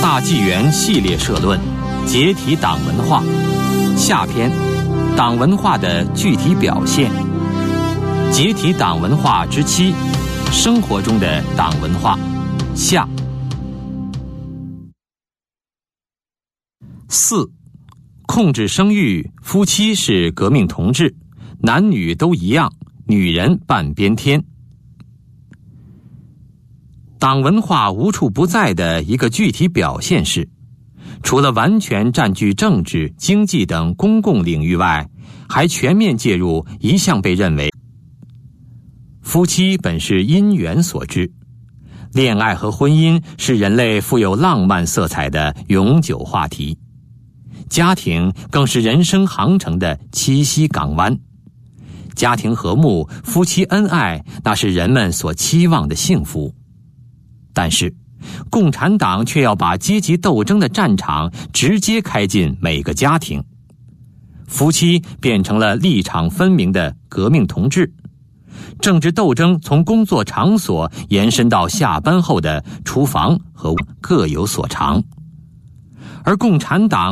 大纪元系列社论，解体党文化。下篇，党文化的具体表现。解体党文化之7，生活中的党文化。下。4. 控制生育，夫妻是革命同志，男女都一样，女人半边天。党文化无处不在的一个具体表现是，除了完全占据政治、经济等公共领域外，还全面介入一向被认为夫妻本是因缘所致，恋爱和婚姻是人类富有浪漫色彩的永久话题，家庭更是人生航程的栖息港湾。家庭和睦，夫妻恩爱，那是人们所期望的幸福。但是共产党却要把阶级斗争的战场直接开进每个家庭，夫妻变成了立场分明的革命同志，政治斗争从工作场所延伸到下班后的厨房和各有所长，而共产党